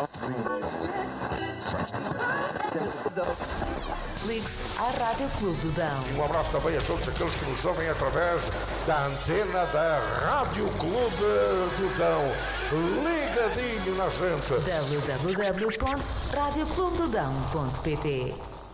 Ligue-se à Rádio Clube do Dão. Um abraço também a todos aqueles que nos ouvem através da antena da Rádio Clube do Dão. Ligadinho na gente. www.radioclubedodão.pt